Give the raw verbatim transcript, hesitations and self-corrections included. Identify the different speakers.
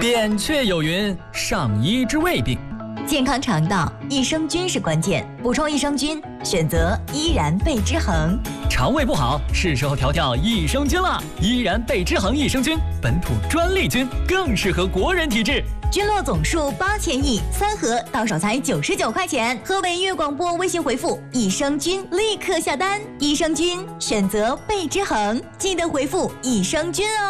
Speaker 1: 扁鹊有云：上医治未病。
Speaker 2: 健康肠道，益生菌是关键，补充益生菌，选择依然贝之恒。
Speaker 1: 肠胃不好，是时候调调益生菌了。依然贝之恒益生菌，本土专利菌，更适合国人体质。
Speaker 2: 菌落总数八千亿，三盒到手才九十九块钱。河北粤广播微信回复益生菌，立刻下单。益生菌选择贝之恒，记得回复益生菌哦。